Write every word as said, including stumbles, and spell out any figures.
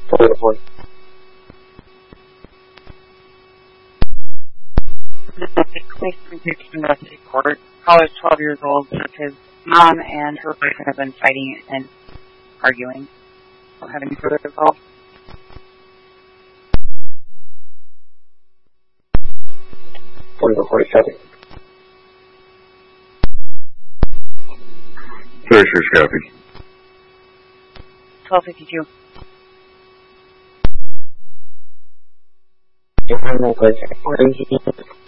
forty to forty. Police in Rusty Court. Caller is twelve years old. His mom and her boyfriend have been fighting and arguing. Don't have any further calls. forty to forty-seven. thirty-six copy. twelve fifty-two. You have no question.